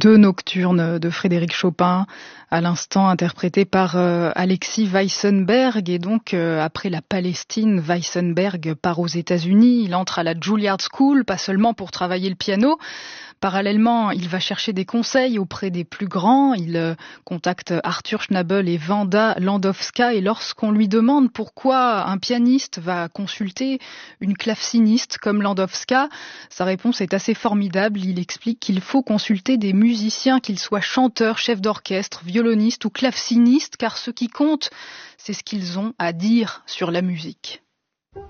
Deux nocturnes de Frédéric Chopin, à l'instant interprétés par Alexis Weissenberg. Et donc, après la Palestine, Weissenberg part aux États-Unis. Il entre à la Juilliard School, pas seulement pour travailler le piano. Parallèlement, il va chercher des conseils auprès des plus grands. Il contacte Arthur Schnabel et Wanda Landowska. Et lorsqu'on lui demande pourquoi un pianiste va consulter une claveciniste comme Landowska, sa réponse est assez formidable. Il explique qu'il faut consulter des musiciens, qu'ils soient chanteurs, chefs d'orchestre, violonistes ou clavecinistes, car ce qui compte, c'est ce qu'ils ont à dire sur la musique.